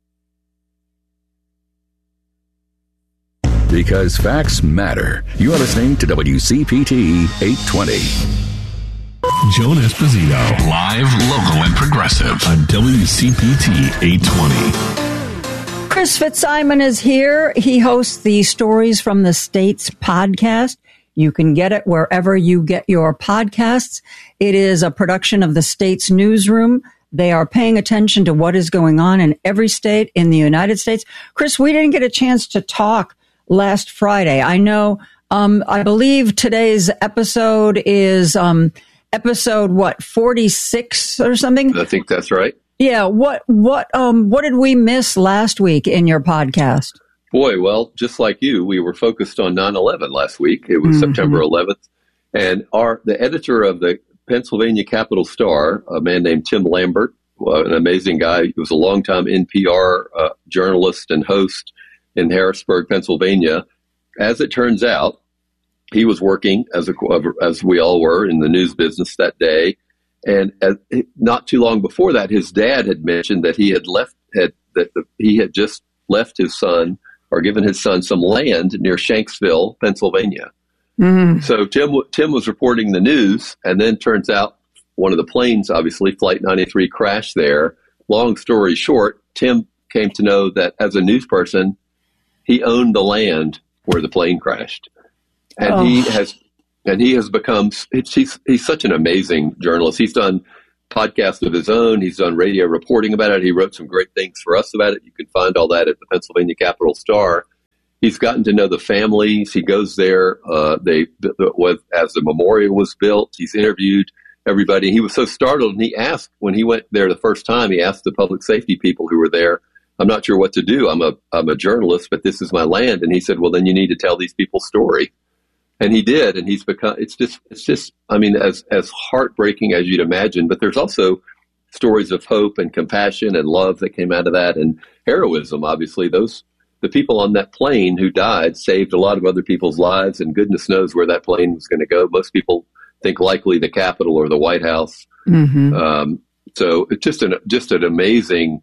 Speaker 3: Because facts matter. You are listening to W C P T eight twenty.
Speaker 6: Joan Esposito, live, local, and progressive on W C P T eight twenty.
Speaker 7: Chris Fitzsimon is here. He hosts the Stories from the States podcast. You can get it wherever you get your podcasts. It is a production of the States Newsroom. They are paying attention to what is going on in every state in the United States. Chris, we didn't get a chance to talk last Friday. I know, um, I believe today's episode is, um, episode what, forty-six or something?
Speaker 21: I think that's right.
Speaker 7: Yeah. What, what, um, what did we miss last week in your podcast?
Speaker 21: Boy, well, just like you, we were focused on nine eleven last week. It was mm-hmm. September eleventh. And our, the editor of the Pennsylvania Capital Star, a man named Tim Lambert, uh, an amazing guy. He was a longtime N P R uh, journalist and host in Harrisburg, Pennsylvania. As it turns out, he was working, as a, as we all were, in the news business that day, And uh, not too long before that, his dad had mentioned that he had left, had that the, he had just left his son or given his son some land near Shanksville, Pennsylvania. Mm-hmm. So Tim Tim was reporting the news, and then turns out one of the planes, obviously Flight ninety-three, crashed there. Long story short, Tim came to know that as a news person, he owned the land where the plane crashed, and oh. he has and he has become he's he's such an amazing journalist. He's done podcasts of his own. He's done radio reporting about it. He wrote some great things for us about it. You can find all that at the Pennsylvania Capital Star. He's gotten to know the families. He goes there. Uh, they, the, the, as the memorial was built, he's interviewed everybody. He was so startled, and he asked when he went there the first time. He asked the public safety people who were there, "I'm not sure what to do. I'm a I'm a journalist, but this is my land." And he said, "Well, then you need to tell these people's story." And he did, and he's become. It's just it's just. I mean, as as heartbreaking as you'd imagine, but there's also stories of hope and compassion and love that came out of that, and heroism. Obviously, those. The people on that plane who died saved a lot of other people's lives, and goodness knows where that plane was going to go. Most people think likely the Capitol or the White House. Mm-hmm. Um, so it's just an just an amazing,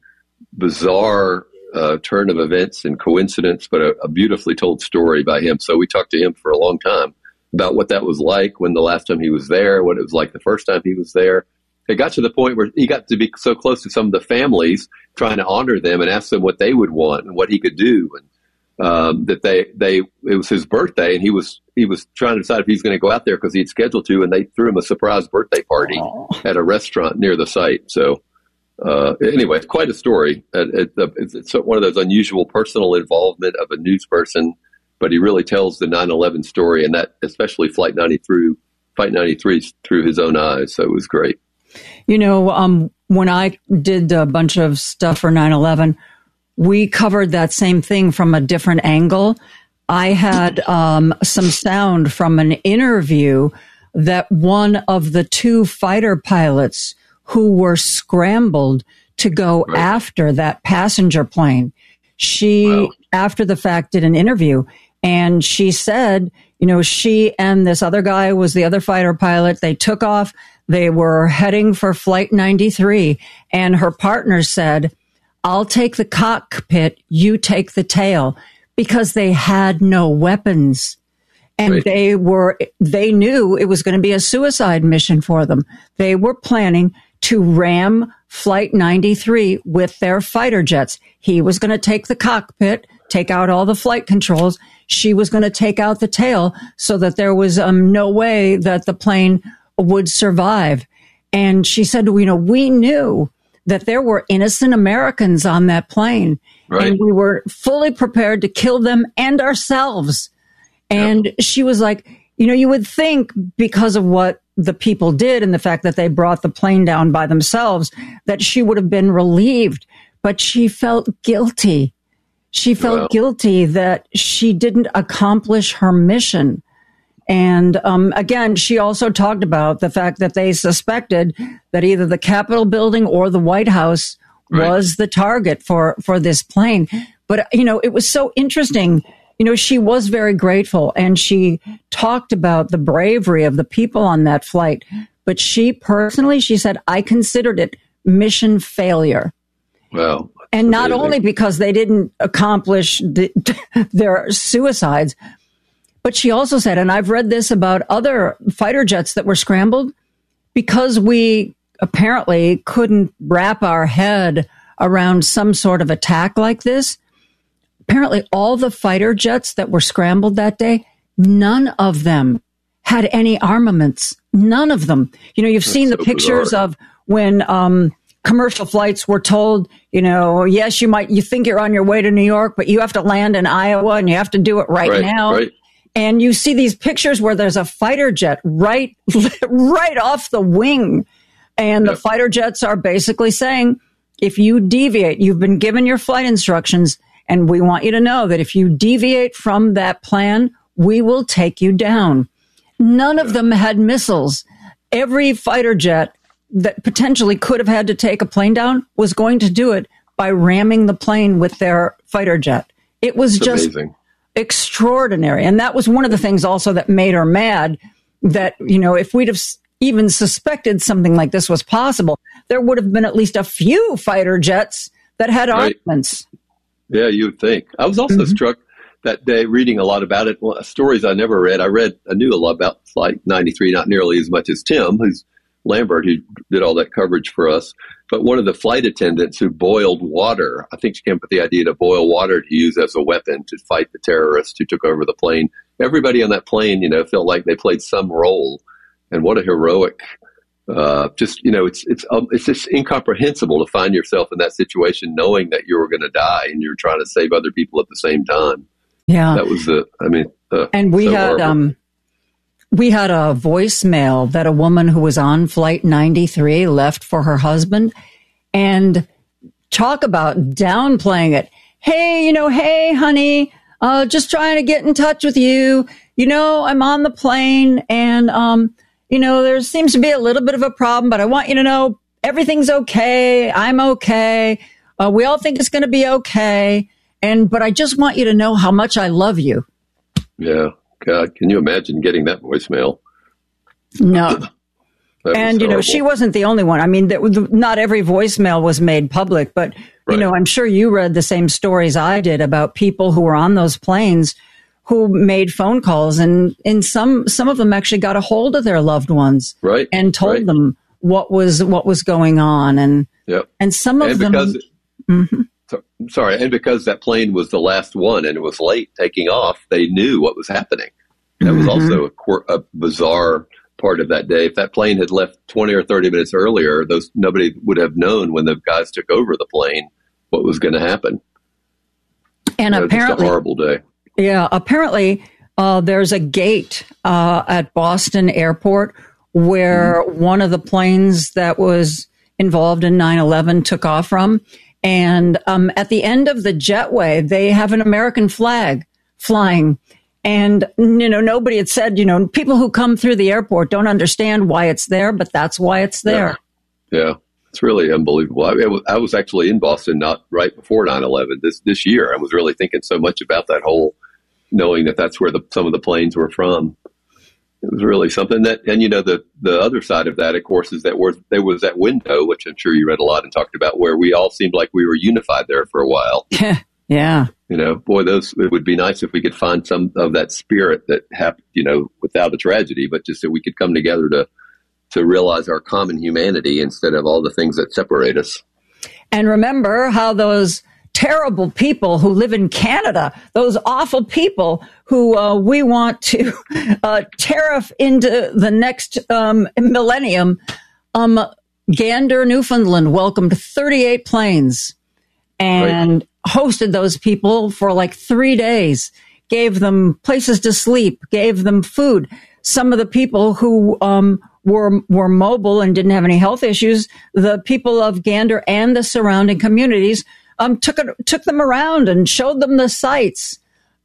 Speaker 21: bizarre uh, turn of events and coincidence, but a, a beautifully told story by him. So we talked to him for a long time about what that was like when the last time he was there, what it was like the first time he was there. It got to the point where he got to be so close to some of the families, trying to honor them and ask them what they would want and what he could do. And um, that they, they, it was his birthday, and he was he was trying to decide if he's going to go out there because he'd scheduled to, and they threw him a surprise birthday party Aww. At a restaurant near the site. So uh, anyway, it's quite a story. It, it, it's, it's one of those unusual personal involvement of a news person, but he really tells the nine eleven story, and that especially Flight ninety-three, Flight ninety-three through his own eyes. So it was great.
Speaker 7: You know, um, when I did a bunch of stuff for nine eleven, we covered that same thing from a different angle. I had um, some sound from an interview that one of the two fighter pilots who were scrambled to go right. after that passenger plane. She, wow. after the fact, did an interview, and she said, you know, she and this other guy was the other fighter pilot. They took off. They were heading for Flight ninety-three, and her partner said, "I'll take the cockpit, you take the tail," because they had no weapons. And right. they were, they knew it was going to be a suicide mission for them. They were planning to ram Flight ninety-three with their fighter jets. He was going to take the cockpit, take out all the flight controls. She was going to take out the tail so that there was um, no way that the plane would survive. And she said, you know, we knew that there were innocent Americans on that plane, right. and we were fully prepared to kill them and ourselves. And yep. she was like, you know, you would think because of what the people did and the fact that they brought the plane down by themselves, that she would have been relieved, but she felt guilty. She felt wow. guilty that she didn't accomplish her mission. And um, again, she also talked about the fact that they suspected that either the Capitol building or the White House right. was the target for, for this plane. But, you know, it was so interesting. You know, she was very grateful, and she talked about the bravery of the people on that flight. But she personally, she said, I considered it mission failure.
Speaker 21: Well,
Speaker 7: and not amazing. Only because they didn't accomplish the, their suicides, but she also said, and I've read this about other fighter jets that were scrambled, because we apparently couldn't wrap our head around some sort of attack like this. Apparently all the fighter jets that were scrambled that day, none of them had any armaments. None of them. You know, you've That's seen the so pictures bizarre. Of when um, commercial flights were told, you know, yes, you might, you think you're on your way to New York, but you have to land in Iowa and you have to do it right, right now. Right. And you see these pictures where there's a fighter jet right, right off the wing. And yep. the fighter jets are basically saying, if you deviate, you've been given your flight instructions, and we want you to know that if you deviate from that plan, we will take you down. None of them had missiles. Every fighter jet that potentially could have had to take a plane down was going to do it by ramming the plane with their fighter jet. It was That's just amazing. Extraordinary. And that was one of the things also that made her mad, that, you know, if we'd have even suspected something like this was possible, there would have been at least a few fighter jets that had
Speaker 21: Right.
Speaker 7: armaments.
Speaker 21: Yeah, you would think. I was also
Speaker 7: Mm-hmm.
Speaker 21: struck that day reading a lot about it. Well, stories I never read. I read, I knew a lot about Flight ninety-three, not nearly as much as Tim, who's Lambert, who did all that coverage for us. But one of the flight attendants who boiled water, I think she came up with the idea to boil water to use as a weapon to fight the terrorists who took over the plane. Everybody on that plane, you know, felt like they played some role. And what a heroic, uh, just, you know, it's, it's, um, it's just incomprehensible to find yourself in that situation, knowing that you were going to die and you're trying to save other people at the same time.
Speaker 7: Yeah.
Speaker 21: That was the, I mean, uh,
Speaker 7: And we
Speaker 21: so
Speaker 7: had,
Speaker 21: horrible.
Speaker 7: um, we had a voicemail that a woman who was on Flight ninety-three left for her husband, and talk about downplaying it. Hey, you know, hey, honey, uh, just trying to get in touch with you. You know, I'm on the plane and, um, you know, there seems to be a little bit of a problem, but I want you to know everything's okay. I'm okay. Uh, we all think it's going to be okay. And, but I just want you to know how much I love you.
Speaker 21: Yeah. God, can you imagine getting that voicemail?
Speaker 7: No.
Speaker 21: That
Speaker 7: And,
Speaker 21: was
Speaker 7: you know,
Speaker 21: horrible.
Speaker 7: she wasn't the only one. I mean, there, was- not every voicemail was made public, but, you know, I'm sure you read the same stories I did about people who were on those planes who made phone calls, and, and some, some of them actually got a hold of their loved ones,
Speaker 21: right,
Speaker 7: and told
Speaker 21: right.
Speaker 7: them what was, what was going on. And,
Speaker 21: Yep.
Speaker 7: and some of
Speaker 21: and
Speaker 7: them,
Speaker 21: because,
Speaker 7: Mhm.
Speaker 21: so, sorry, and because that plane was the last one and it was late taking off, they knew what was happening. That was
Speaker 7: Mhm.
Speaker 21: also a, quir- a bizarre part of that day. If that plane had left twenty or thirty minutes earlier, those nobody would have known when the guys took over the plane what was going to happen.
Speaker 7: and
Speaker 21: You know,
Speaker 7: apparently,
Speaker 21: just a horrible day.
Speaker 7: Yeah, apparently uh, there's a gate uh, at Boston Airport where one of the planes that was involved in nine eleven took off from. And um, at the end of the jetway, they have an American flag flying. And, you know, nobody had said, you know, people who come through the airport don't understand why it's there, but that's why it's there.
Speaker 21: Yeah, it's really unbelievable. I, it was, I was actually in Boston not right before nine eleven this this year. I was really thinking so much about that whole, knowing that that's where the, some of the planes were from. It was really something that, and you know, the the other side of that, of course, is that where there was that window, which I'm sure you read a lot and talked about, where we all seemed like we were unified there for a while.
Speaker 7: Yeah.
Speaker 21: You know, boy, those, it would be nice if we could find some of that spirit that happened, you know, without a tragedy, but just that we could come together to, to realize our common humanity instead of all the things that separate us.
Speaker 7: And remember how those terrible people who live in Canada, those awful people who uh, we want to uh, tariff into the next um, millennium, um, Gander, Newfoundland welcomed thirty-eight planes and right. hosted those people for like three days, gave them places to sleep, gave them food. Some of the people who um, were were mobile and didn't have any health issues, the people of Gander and the surrounding communities um, took it, took them around and showed them the sights.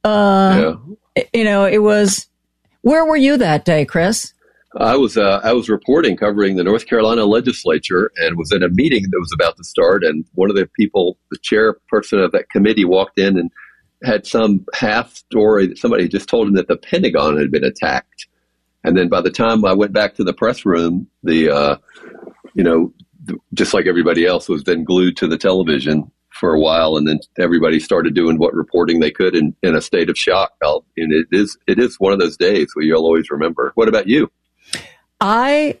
Speaker 7: Uh, yeah. You know, it was. Where were you that day, Chris?
Speaker 21: I was uh, I was reporting, covering the North Carolina legislature, and was in a meeting that was about to start. And one of the people, the chairperson of that committee, walked in and had some half story that somebody had just told him that the Pentagon had been attacked. And then by the time I went back to the press room, the uh, you know, just like everybody else, was then glued to the television for a while, and then everybody started doing what reporting they could in, in a state of shock. I'll, and it is it is one of those days where you'll always remember. What about you?
Speaker 7: I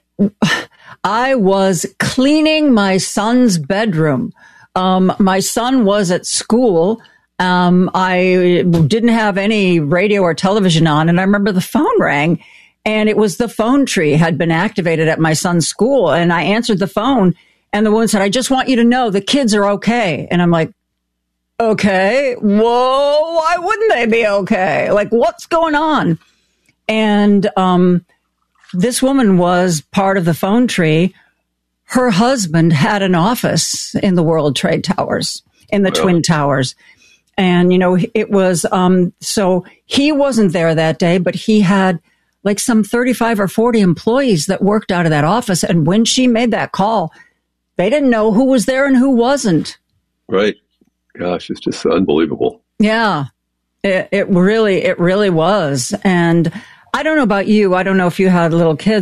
Speaker 7: I was cleaning my son's bedroom. Um, my son was at school. Um, I didn't have any radio or television on, and I remember the phone rang, and it was the phone tree had been activated at my son's school, and I answered the phone, and the woman said, "I just want you to know the kids are okay." And I'm like, "Okay, whoa, why wouldn't they be okay? Like, what's going on?" And um, this woman was part of the phone tree. Her husband had an office in the World Trade Towers, in the Twin Towers. And, you know, it was, um, so he wasn't there that day, but he had like some thirty-five or forty employees that worked out of that office. And when she made that call, they didn't know who was there and who wasn't.
Speaker 21: Right. Gosh, it's just unbelievable.
Speaker 7: Yeah, it, it really, it really was. And I don't know about you. I don't know if you had little kids,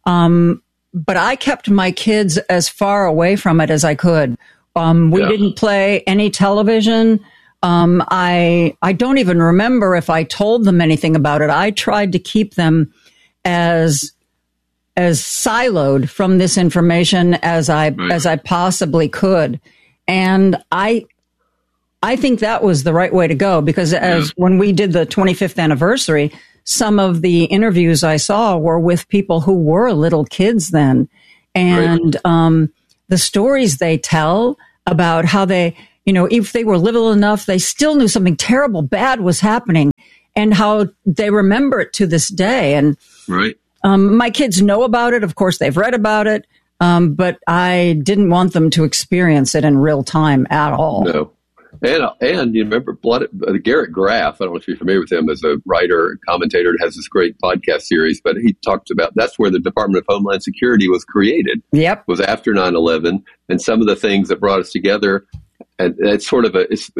Speaker 7: Um, but I kept my kids as far away from it as I could. Um, we
Speaker 21: Yeah.
Speaker 7: didn't play any television. Um, I I don't even remember if I told them anything about it. I tried to keep them as as siloed from this information as I
Speaker 21: Right.
Speaker 7: as I possibly could, and I I think that was the right way to go, because as when we did the twenty-fifth anniversary, some of the interviews I saw were with people who were little kids then, and um, the stories they tell about how they, you know, if they were little enough, they still knew something terrible, bad was happening, and how they remember it to this day. And
Speaker 21: Right.
Speaker 7: um, my kids know about it. Of course, they've read about it, um, but I didn't want them to experience it in real time at all.
Speaker 21: No. And, and you remember Blood, uh, Garrett Graff, I don't know if you're familiar with him as a writer, commentator, has this great podcast series, but he talks about that's where the Department of Homeland Security was created.
Speaker 7: Yep.
Speaker 21: Was after nine eleven, and some of the things that brought us together. And it's sort of a, it's